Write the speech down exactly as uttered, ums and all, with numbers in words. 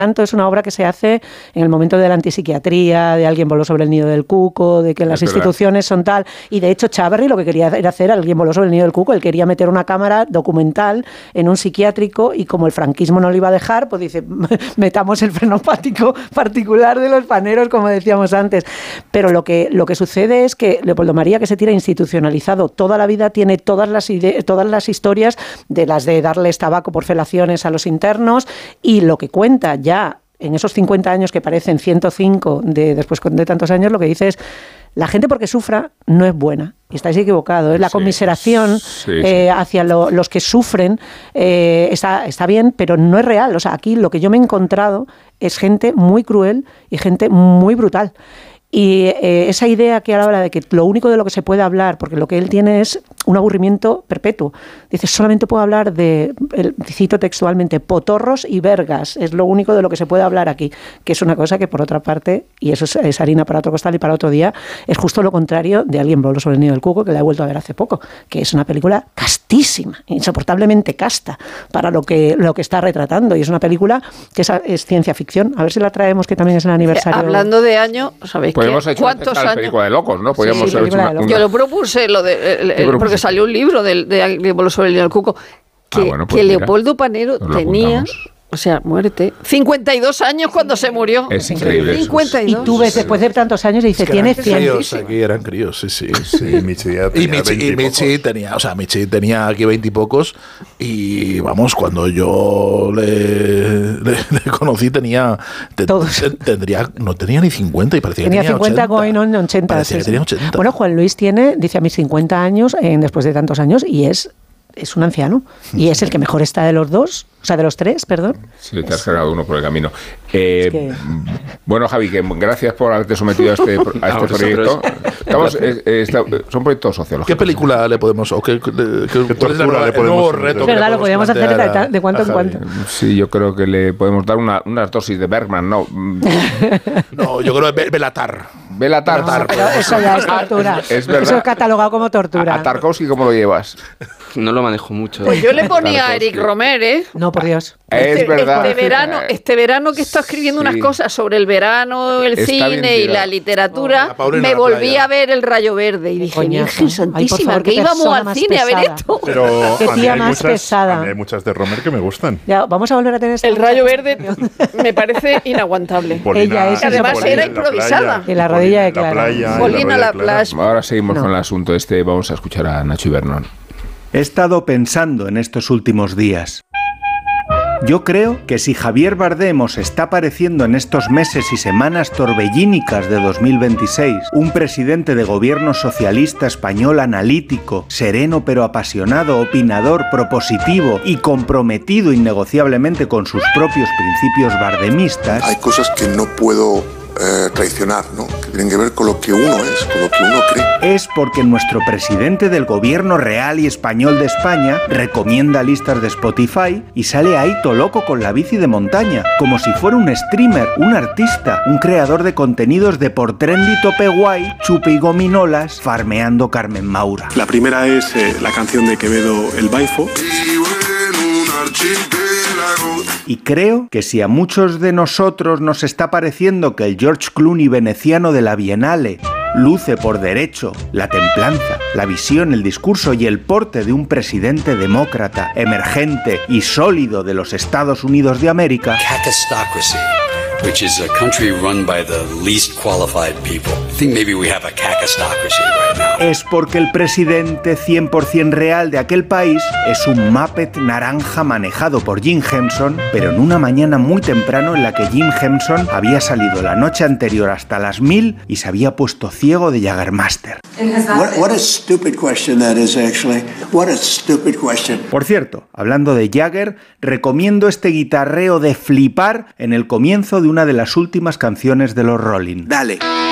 tanto es una obra que se hace en el momento de la antipsiquiatría, de Alguien voló sobre el nido del cuco, de que las instituciones son tal, y de hecho Chávarri lo que quería era hacer Alguien voló sobre el nido del cuco, él quería meter una cámara documental en un psiquiátrico y como el franquismo no lo iba a dejar, pues dice, metamos el frenopático particular de los paneros, como decíamos antes. Pero lo que, lo que sucede es que Leopoldo María, que se tira institucionalizado toda la vida, tiene todas las, ide- todas las historias de las de darles tabaco por felaciones a los internos, y lo que cuenta ya en esos cincuenta años que parecen ciento cinco de, después de tantos años, lo que dice es: la gente porque sufra no es buena. Y estáis equivocados. La conmiseración sí, sí, eh, sí. hacia lo, los que sufren eh, está, está bien, pero no es real. O sea, aquí lo que yo me he encontrado es gente muy cruel y gente muy brutal. Y eh, esa idea que habla de que lo único de lo que se puede hablar, porque lo que él tiene es un aburrimiento perpetuo. Dice, solamente puedo hablar de, el, cito textualmente, potorros y vergas. Es lo único de lo que se puede hablar aquí, que es una cosa que, por otra parte, y eso es, es harina para otro costal y para otro día, es justo lo contrario de Alguien voló sobre el nido del cuco, que la he vuelto a ver hace poco, que es una película castísima, insoportablemente casta para lo que, lo que está retratando. Y es una película que es, es ciencia ficción. A ver si la traemos, que también es el aniversario. Hablando de año, ¿sabéis qué? Podemos hecho ¿Cuántos años? La película de locos, ¿no? Podríamos sí, haber hecho una, una... Yo lo propuse, lo de, el, el, porque salió un libro de, de, de Voló sobre el nido del cuco, que, ah, bueno, pues que mira, Leopoldo Panero tenía... O sea, muerte. cincuenta y dos años cuando se murió. Es increíble. cincuenta y dos. Y tú ves después de tantos años y dices, es tiene cien. Críos, aquí eran críos, sí, sí. sí. Y Michi ya tenía y Michi, y Michi tenía, o sea, Michi tenía aquí veintipocos y, y vamos, cuando yo le, le, le conocí tenía, te, te, tendría, no tenía ni cincuenta y parecía tenía que tenía cincuenta, ochenta. Tenía cincuenta, ochenta. Parecía Sí, que tenía ochenta. Bueno, Juan Luis tiene, dice a mis cincuenta años, eh, después de tantos años, y es... es un anciano, y es el que mejor está de los dos, o sea, de los tres, perdón. Sí, te has cargado uno por el camino. Eh, es que... Bueno, Javi, que gracias por haberte sometido a este, a este proyecto. Estamos, eh, eh, está, son proyectos sociológicos. ¿Qué película le podemos, o qué, qué, qué cuál es la, le el podemos nuevo reto? ¿Verdad? Lo podríamos hacer de, de cuánto en cuánto. Sí, yo creo que le podemos dar una, unas dosis de Bergman, ¿no? No, yo creo que Belatar. Belatar. No, pero eso ya es tortura. Es, es verdad. Eso es catalogado como tortura. ¿A, a Tarkovsky cómo lo llevas? No lo manejo mucho. Pues yo le ponía a Eric Romer, ¿eh? No, por Dios. Es este, verdad. Este verano, este verano que está escribiendo sí. unas cosas sobre el verano, el está cine y la literatura, no, me volví a ver El Rayo Verde y dije, Virgen Santísima, Ay, que íbamos al cine pesada. a ver esto. Pero qué tía más muchas, pesada. A mí hay muchas de Romer que me gustan. Ya, vamos a volver a tener esta El Rayo Verde me parece inaguantable. Polina, Ella es además Polina, era improvisada. Y la rodilla de Clara. Polina la playa. Ahora seguimos no. con el asunto este. Vamos a escuchar a Nacho Ibernón. He estado pensando en estos últimos días. Yo creo que si Javier Bardem os está pareciendo en estos meses y semanas torbellínicas de dos mil veintiséis un presidente de gobierno socialista español analítico, sereno pero apasionado, opinador, propositivo y comprometido innegociablemente con sus propios principios bardemistas... Hay cosas que no puedo eh, traicionar, ¿no? Que tienen que ver con lo que uno es, con lo que uno cree. Es porque nuestro presidente del gobierno real y español de España recomienda listas de Spotify y sale ahí todo loco con la bici de montaña, como si fuera un streamer, un artista, un creador de contenidos de por trendy tope guay, chupe y gominolas, farmeando Carmen Maura. La primera es eh, la canción de Quevedo, El Baifo. Y creo que si a muchos de nosotros nos está pareciendo que el George Clooney veneciano de la Bienale luce por derecho la templanza, la visión, el discurso y el porte de un presidente demócrata, emergente y sólido de los Estados Unidos de América, Cacastocracy, which is a country run by the least qualified people. I think maybe we have a cacastocracy right now. Es porque el presidente cien por ciento real de aquel país es un Muppet naranja manejado por Jim Henson, pero en una mañana muy temprano en la que Jim Henson había salido la noche anterior hasta las mil y se había puesto ciego de Jaggermaster. What, what a stupid question that is, actually. What a stupid question. Por cierto, hablando de Jagger, recomiendo este guitarreo de flipar en el comienzo de una de las últimas canciones de los Rolling. Dale.